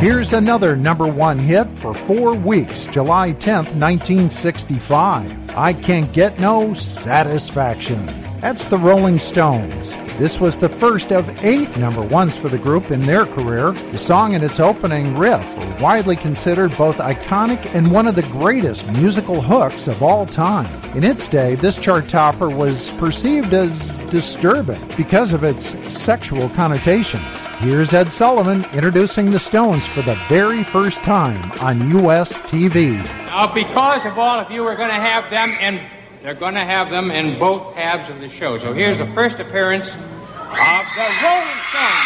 Here's another number one hit for 4 weeks, July 10th, 1965. I Can't Get No Satisfaction. That's the Rolling Stones. This was the first of 8 number ones for the group in their career. The song and its opening riff are widely considered both iconic and one of the greatest musical hooks of all time. In its day, this chart topper was perceived as disturbing because of its sexual connotations. Here's Ed Sullivan introducing the Stones for the very first time on U.S. TV. Now, because of all of you are going to have them, and they're going to have them in both halves of the show. So here's the first appearance of the Rolling Stones.